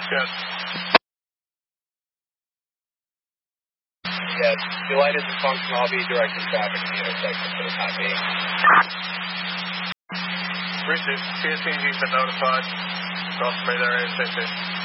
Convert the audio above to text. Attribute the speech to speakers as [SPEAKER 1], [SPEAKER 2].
[SPEAKER 1] Yes.
[SPEAKER 2] Yes. The light isn't functional. I'll be directing traffic to the intersection for the time being.
[SPEAKER 1] Richard, PSC&G's been notified. Cross from there, ASAP.